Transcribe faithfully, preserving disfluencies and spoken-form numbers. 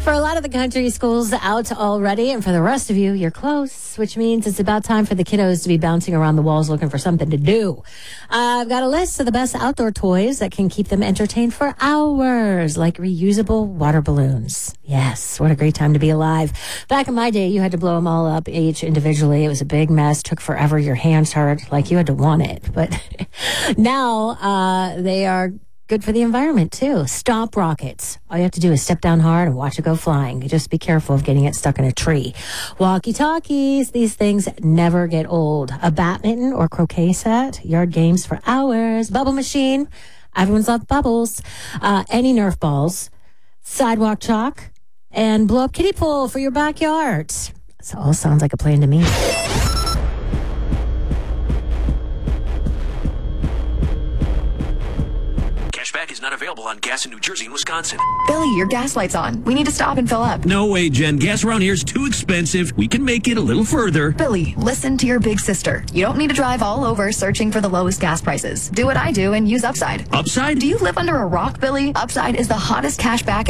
For a lot of the country, school's out already, and for the rest of you, you're close, which means it's about time for the kiddos to be bouncing around the walls looking for something to do. Uh, I've got a list of the best outdoor toys that can keep them entertained for hours, like reusable water balloons. Yes, what a great time to be alive. Back in my day, you had to blow them all up each individually. It was a big mess, took forever, your hands hurt, like you had to want it. But now uh, they are good for the environment, too. Stop rockets. All you have to do is step down hard and watch it go flying. Just be careful of getting it stuck in a tree. Walkie-talkies. These things never get old. A badminton or croquet set. Yard games for hours. Bubble machine. Everyone's loved bubbles. Uh, any Nerf balls. Sidewalk chalk. And blow-up kiddie pool for your backyard. This all sounds like a plan to me. Cashback is not available on gas in New Jersey and Wisconsin. Billy, your gas light's on. We need to stop and fill up. No way, Jen. Gas around here is too expensive. We can make it a little further. Billy, listen to your big sister. You don't need to drive all over searching for the lowest gas prices. Do what I do and use Upside. Upside? Do you live under a rock, Billy? Upside is the hottest cashback